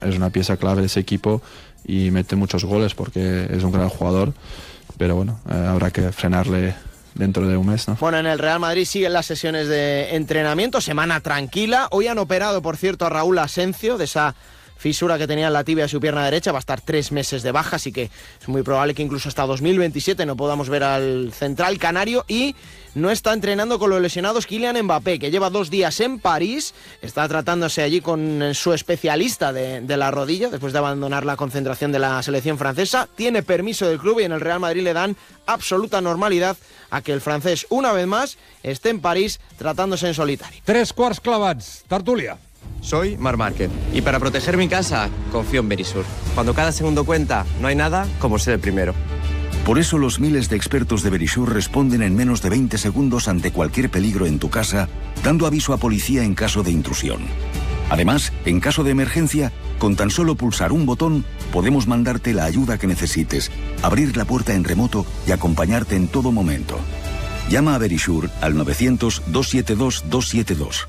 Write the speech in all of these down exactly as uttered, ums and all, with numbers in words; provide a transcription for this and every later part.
Es una pieza clave de ese equipo y mete muchos goles porque es un gran jugador, pero bueno, eh, habrá que frenarle dentro de un mes, ¿no? Bueno, en el Real Madrid siguen las sesiones de entrenamiento, semana tranquila. Hoy han operado, por cierto, a Raúl Asencio de esa fisura que tenía en la tibia de su pierna derecha. Va a estar tres meses de baja, así que es muy probable que incluso hasta dos mil veintisiete no podamos ver al central canario. Y no está entrenando con los lesionados Kylian Mbappé, que lleva dos días en París, está tratándose allí con su especialista de, de la rodilla después de abandonar la concentración de la selección francesa. Tiene permiso del club y en el Real Madrid le dan absoluta normalidad a que el francés, una vez más, esté en París tratándose en solitario. Tres quarts clavats. Tertúlia. Soy Marc Márquez y para proteger mi casa confío en Verisur. Cuando cada segundo cuenta, no hay nada como ser el primero. Por eso los miles de expertos de Verisur responden en menos de veinte segundos ante cualquier peligro en tu casa, dando aviso a policía en caso de intrusión. Además, en caso de emergencia, con tan solo pulsar un botón, podemos mandarte la ayuda que necesites, abrir la puerta en remoto y acompañarte en todo momento. Llama a Verisur al novecientos, doscientos setenta y dos, doscientos setenta y dos.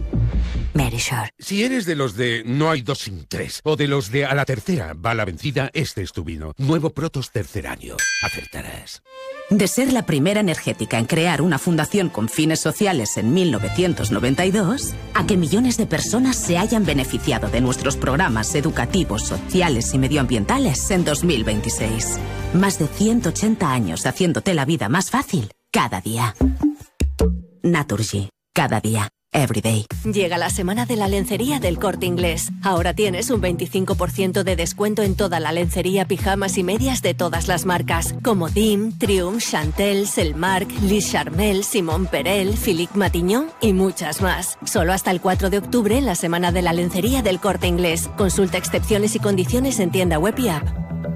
Verisur. Si eres de los de no hay dos sin tres, o de los de a la tercera va la vencida, este es tu vino. Nuevo Protos Tercer Año. Acertarás. De ser la primera energética en crear una fundación con fines sociales en mil novecientos noventa y dos, a que millones de personas se hayan beneficiado de nuestros programas educativos, sociales y medioambientales en dos mil veintiséis. Más de ciento ochenta años haciéndote la vida más fácil cada día. Naturgy. Cada día. Everyday. Llega la semana de la lencería del Corte Inglés. Ahora tienes un veinticinco por ciento de descuento en toda la lencería, pijamas y medias de todas las marcas, como D I M, Triumph, Chantel, Selmark, Lis Charmel, Simon Perel, Philippe Matignon y muchas más. Solo hasta el cuatro de octubre en la semana de la lencería del Corte Inglés. Consulta excepciones y condiciones en tienda web y app.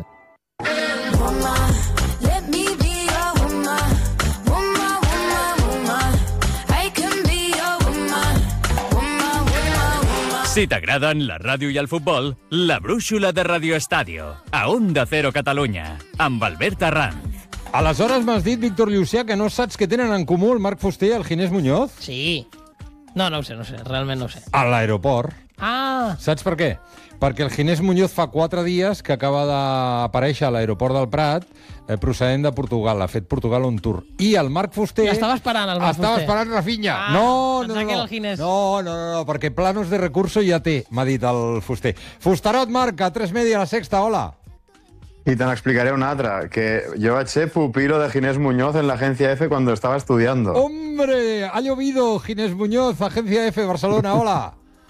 Si t'agraden la ràdio i el futbol, la brúixola de Radio Estadio, a Onda Cero Catalunya, amb Albert Arranz. Aleshores m'has dit, Víctor Llucià, que no saps què tenen en comú el Marc Fuster i el Ginés Muñoz? Sí. No, no ho sé, no ho sé, realment no ho sé. A l'aeroport. Ah! Saps per què? Perquè el Ginés Muñoz fa quatre dies que acaba d'aparèixer a l'aeroport del Prat eh, procedent de Portugal. Ha fet Portugal un tour. I el Marc Fuster... L'estava esperant, el Marc estava Fuster. esperant Rafinha. Ah, no, no, pensava no. que era el Ginés. No, no, no, no, perquè planos de recurso ja té, m'ha dit el Fuster. Fusterot, Marc, a tres media, a la sexta, hola. Y te explicaré una otra, que yo vaig ser pupilo de Ginés Muñoz en la Agencia F cuando estaba estudiando. ¡Hombre! Ha llovido, Ginés Muñoz, Agencia F, Barcelona, hola.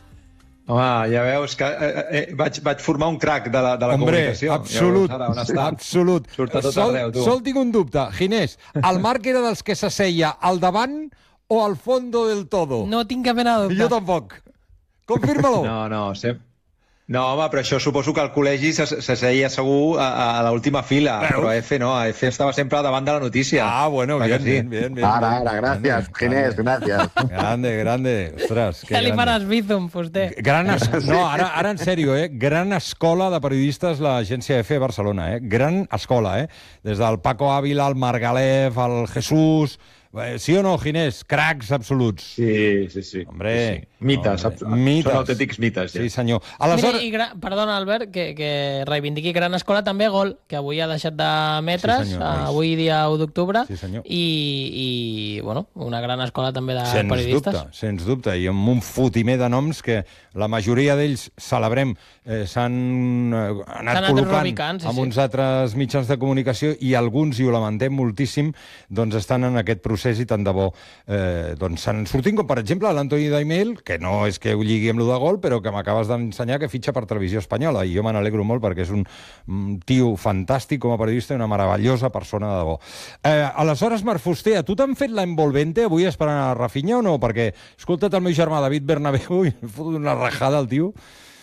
Home, ja veus que eh, eh, vaig, vaig formar un crac de la, de la Hombre, comunicació. absolut, ja veus, ara, absolut. Surt a tot sol, arreu, tu. Sol tinc un dubte. Ginés, el Marc era dels que s'asseia al davant o al fondo del todo? No tinc cap mena de dubte. Jo tampoc. Confirma-lo. No, no, sempre... No, home, però això suposo que al col·legi s'asseia segur a, a l'última fila, Veus? però a F no, a F estava sempre davant de la notícia. Ah, bueno, bien, sí? bien, bien, bien. Ara, ara, gracias, Ginés, gracias. Grande, grande. Ostres, que Ja li grande. faràs Bizum, Fuster. Gran es... No, ara, ara en sèrio, eh? Gran escola de periodistes l'agència F Barcelona, eh? Gran escola, eh? Des del Paco Ávila, al Margalef, al Jesús... Eh, sí o no, Ginés? Cracs absoluts. Sí, sí, sí. Hombre, sí, sí. Mites, hombre, mites. Són autèntics mites, ja. Sí, senyor. Mira, Aleshores... i gra... Perdona, Albert, que, que reivindiqui Gran Escola també gol, que avui ha deixat d'emetre's, Sí, senyor, uh, nois. avui dia u d'octubre, Sí, senyor. i, i, bueno, una gran escola també de Sens periodistes. dubte, sens dubte, i amb un fotimer de noms que la majoria d'ells, celebrem, eh, s'han eh, anat anat col·locant reubicant, sí, amb sí. uns altres mitjans de comunicació i alguns, i ho lamentem moltíssim, doncs estan en aquest procés i tant de bo eh, doncs s'han sortit, com per exemple l'Antoni Daimiel, que no és que ho lligui amb lo de gol, però que m'acabes d'ensenyar que fitxa per Televisió Espanyola, i jo me n'alegro molt perquè és un mm, tio fantàstic com a periodista i una meravellosa persona de debò. Eh, aleshores, Marc Fuster, a tu t'han fet la envolvente avui esperant a Rafinha o no? Perquè, escolta't el meu germà David Bernabéu i em fot una rajada al tio.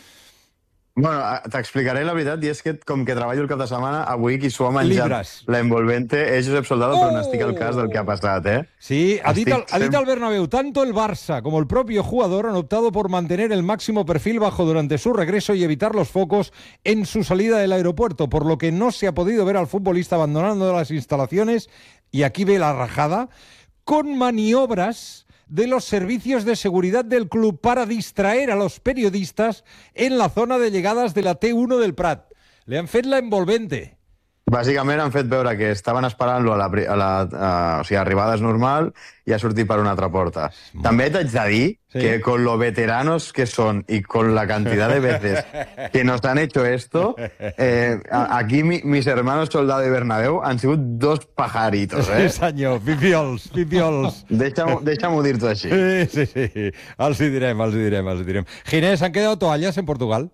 Bueno, t'explicaré la veritat, i és que com que treballo el cap de setmana, avui qui s'ho ha menjat Libres. la envolvente és Josep Soldado, però no estic al cas del que ha Oh! passat, eh? Sí, ha dit, el, Estic ha dit sem- el Bernabéu, tanto el Barça como el propio jugador han optado por mantener el máximo perfil bajo durante su regreso y evitar los focos en su salida del aeropuerto, por lo que no se ha podido ver al futbolista abandonando las instalaciones, y aquí ve la rajada, con maniobras de los servicios de seguridad del club para distraer a los periodistas en la zona de llegadas de la T uno del Prat. Le han fet la envolvente. Bàsicament han fet veure que estaven esperant-lo a la, a la a, o sigui, arribades normal i ha sortit per una altra porta. Mm. També t'haig de dir sí. que con lo veteranos que son y con la cantidad de veces que nos han hecho esto, eh, aquí mi, mis hermanos Soldado y Bernabéu han sigut dos pajaritos, eh? Sí, senyor, pipiols, pipiols. Deixa'm-ho deixa dir-t'ho així. Sí, sí, sí. Els hi direm, els hi direm, els hi direm. Ginés, ¿han quedado toallas en Portugal?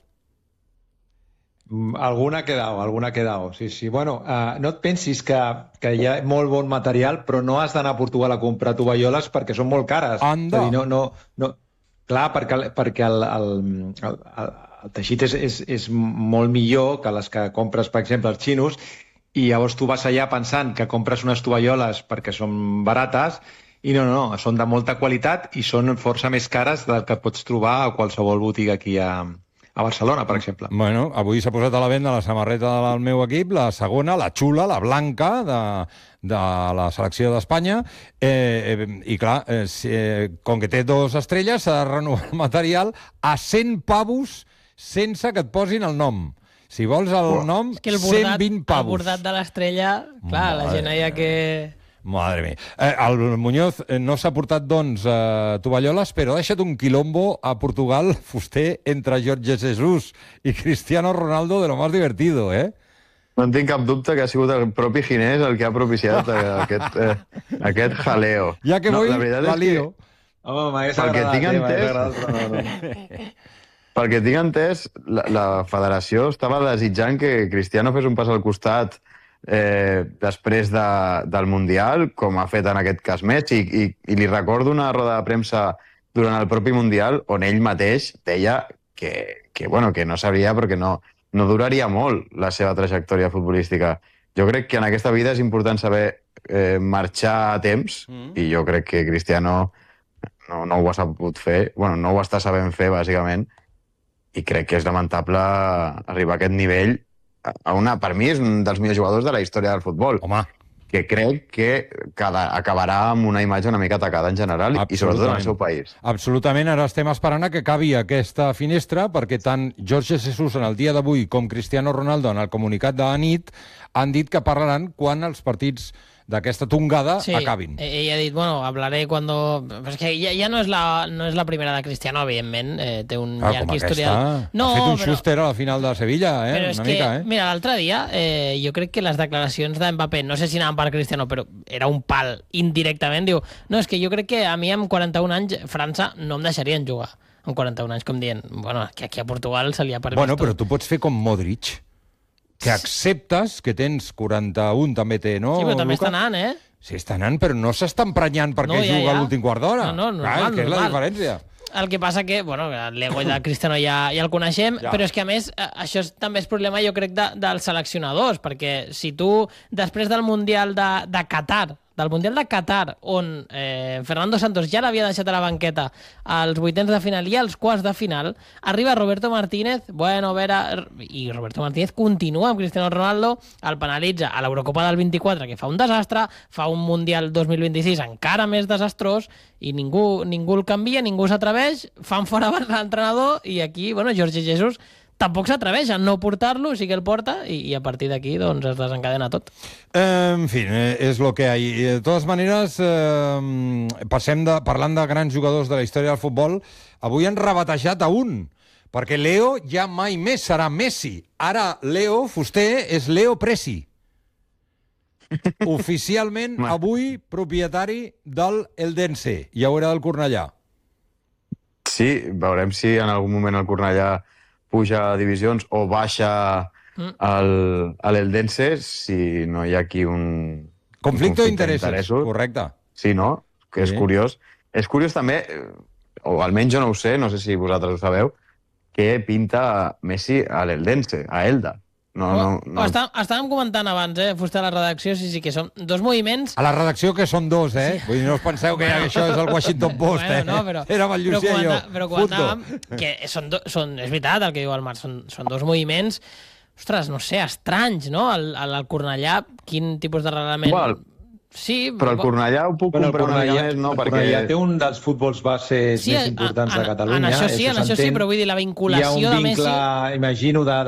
Alguna ha quedado, alguna ha quedado, sí, sí. Bueno, uh, no et pensis que, que hi ha molt bon material, però no has d'anar a Portugal a comprar tovalloles perquè són molt cares. Anda! No, no, no. Clar, perquè, perquè el, el, el, el, el teixit és, és, és molt millor que les que compres, per exemple, als xinos, i llavors tu vas allà pensant que compres unes tovalloles perquè són barates, i no, no, no, són de molta qualitat i són força més cares del que pots trobar a qualsevol botiga aquí a... a Barcelona, per exemple. Bueno, avui s'ha posat a la venda la samarreta del meu equip, la segona, la xula, la blanca, de, de la selecció d'Espanya, eh, eh, i clar, eh, eh, com que té dues estrelles, s'ha de renovar el material a cent pavos sense que et posin el nom. Si vols el oh. nom, és que el bordat, cent vint pavos. El bordat de l'estrella, clar, Madre la gent allà que... Madre mía. Eh, el Muñoz eh, no s'ha portat, doncs, eh, tovalloles, però ha deixat un quilombo a Portugal, fuster, entre Jorge Jesus i Cristiano Ronaldo de lo más divertido, eh? No en tinc cap dubte que ha sigut el propi Ginés el que ha propiciat aquest, eh, aquest jaleo. Ja que no, voy, la, la lío. Home, m'hagués pel que agradat, tinc eh, entès, agradat, però no, no. Pel que tinc entès, la, la federació estava desitjant que Cristiano fes un pas al costat eh, després de, del Mundial, com ha fet en aquest cas Messi, i, i li recordo una roda de premsa durant el propi Mundial on ell mateix deia que, que, bueno, que no sabria perquè no, no duraria molt la seva trajectòria futbolística. Jo crec que en aquesta vida és important saber eh, marxar a temps, mm. i jo crec que Cristiano no, no ho ha sabut fer, bueno, no ho està sabent fer, bàsicament, i crec que és lamentable arribar a aquest nivell. A una, per mi és un dels millors jugadors de la història del futbol. Home. Que crec que cada, acabarà amb una imatge una mica atacada en general i sobretot en el seu país. Absolutament. Ara estem esperant a que acabi aquesta finestra perquè tant Jorge Jesus en el dia d'avui com Cristiano Ronaldo en el comunicat de la nit han dit que parlaran quan els partits d'aquesta tongada sí, acabin. Ell ha dit, bueno, hablaré cuando... Però és que ja, ja no, és la, no és la primera de Cristiano, evidentment, eh, té un ah, llarg com historial. Aquesta. No, ha fet un però... Schuster a la final de Sevilla, eh? Però és una que, mica, eh? mira, l'altre dia, eh, jo crec que les declaracions d'Mbappé, no sé si anaven per Cristiano, però era un pal indirectament, diu, no, és que jo crec que a mi amb quaranta-un anys França no em deixarien jugar. Amb quaranta-un anys, com dient, bueno, que aquí a Portugal se li ha permès Bueno, tot. però tu pots fer com Modric, que acceptes que tens quaranta-un, també té, no, Sí, però també Luca? està anant, eh? Sí, està anant, però no s'està emprenyant perquè No, ja, juga ja. a l'últim quart d'hora. No, no, normal, Clar, que és la normal. diferència. El que passa que, bueno, l'ego de Cristiano ja, ja el coneixem, Ja. però és que, a més, eh, això és, també és problema, jo crec, de, dels seleccionadors, perquè si tu, després del Mundial de, de Qatar, del Mundial de Qatar, on eh, Fernando Santos ja l'havia deixat a la banqueta als vuitens de final i als quarts de final, arriba Roberto Martínez, bueno, a veure, i Roberto Martínez continua amb Cristiano Ronaldo, el penalitza a l'Eurocopa del vint-i-quatre, que fa un desastre, fa un Mundial dos mil vint-i-sis encara més desastrós, i ningú, ningú el canvia, ningú s'atreveix, fan fora l'entrenador, i aquí, bueno, Jorge Jesus tampoc s'atreveix a no portar-lo, sí que el porta, i, i a partir d'aquí doncs, es desencadena tot. Eh, en fi, eh, és lo que hay. De totes maneres, eh, passem de, parlant de grans jugadors de la història del futbol, avui han rebatejat a un, perquè Leo ja mai més serà Messi. Ara Leo Fuster és Leo Presi. Oficialment, avui, propietari del Eldense, i ara del Cornellà. Sí, veurem si en algun moment el Cornellà puja a divisions o baixa mm. a l'Eldense, si no hi ha aquí un... Conflicte d'interessos, correcte. Sí, no? Que és sí. curiós. És curiós també, o almenys jo no ho sé, no sé si vosaltres ho sabeu, que pinta Messi a l'Eldense, a Elda. No, no, no. Ho està, estàvem comentant abans, eh, Fuster, a la redacció, sí, sí, que són dos moviments... A la redacció que són dos, eh? Sí. Vull dir, no us penseu que bueno. això és el Washington Post, bueno, eh? No, però, era el Llucià i jo. Però comentàvem que són, do, són, és veritat el que diu el Marc, són, són dos moviments, ostres, no sé, estranys, no? El, el, el Cornellà, quin tipus de reglament... Well, Sí, però el Cornellà ho puc Bueno, el comprar una mica Cornellà, més, no? el Perquè Cornellà té un dels futbols bases Sí, més importants en- de Catalunya. en això sí, en això sí, s'entén. però vull dir, la vinculació Hi ha de un vincle, Messi- imagino, de,